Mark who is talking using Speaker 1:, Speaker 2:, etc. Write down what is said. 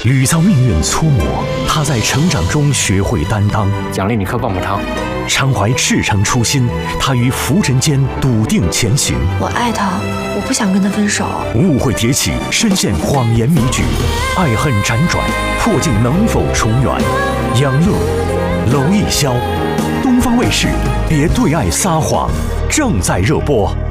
Speaker 1: 屡遭命运搓磨，他在成长中学会担当。
Speaker 2: 奖励你颗棒棒糖。
Speaker 1: 常怀赤诚初心，他于浮沉间笃定前行。
Speaker 3: 我爱他，我不想跟他分手。
Speaker 1: 误会迭起，深陷谎言迷局，爱恨辗转，破镜能否重圆？杨乐、娄艺潇，东方卫视《别对爱撒谎》正在热播。